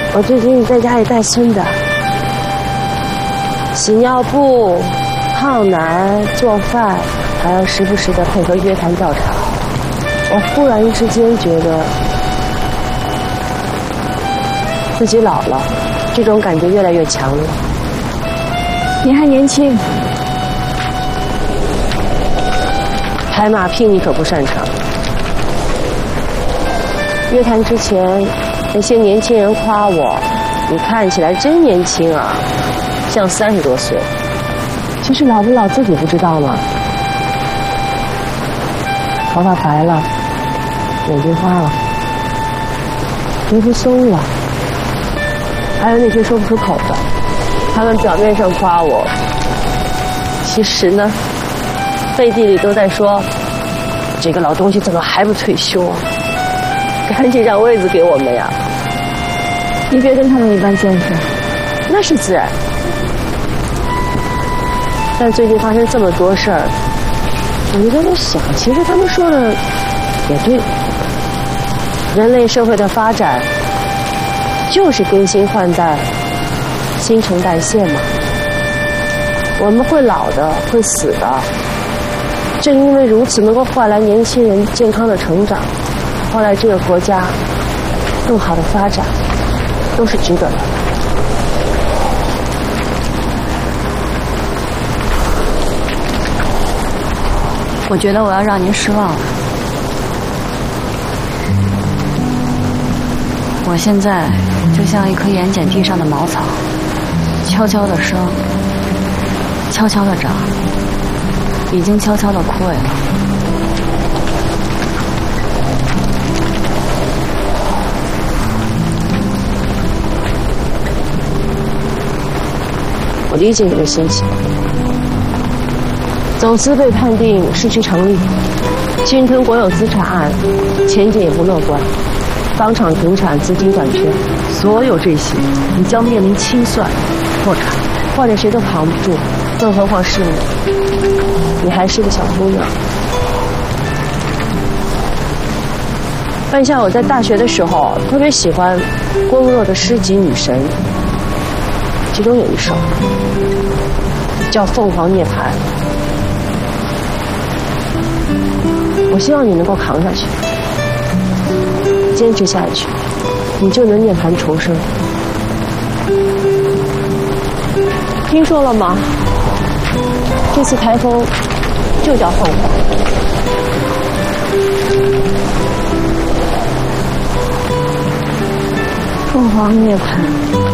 我最近在家里带孙子，洗尿布、烫奶、做饭，还要时不时的配合约谈调查。我忽然之间觉得自己老了，这种感觉越来越强烈。 你还年轻， 拍马屁你可不擅长。约谈之前，那些年轻人夸我，你看起来真年轻啊，像30多岁。其实老不老自己不知道吗？头发白了，眼睛花了，皮肤松了，还有那些说不出口的，他们表面上夸我，其实呢，背地里都在说，这个老东西怎么还不退休啊？赶紧让位子给我们呀！ 你别跟他们一般见识， 那是自然。但最近发生这么多事儿，我就在想，其实他们说的也对。人类社会的发展就是更新换代、新陈代谢嘛。我们会老的，会死的。正因为如此，能够换来年轻人健康的成长，换来这个国家更好的发展，都是值得的。 我觉得我要让您失望了。我现在就像一棵盐碱地上的茅草，悄悄地生，悄悄地长，已经悄悄地枯萎了。 我理解你的心情。走私被判定失去成立，侵吞国有资产案前景也不乐观，钢厂停产，资金短缺，所有这些你将面临清算、破产，换着谁都扛不住，更何况是你，你还是个小姑娘。半夏，我在大学的时候特别喜欢郭沫若的诗集《女神》，其中有一首叫《凤凰涅槃》。我希望你能够扛下去，坚持下去，你就能涅槃重生。听说了吗？这次台风就叫凤凰。 凤凰涅槃。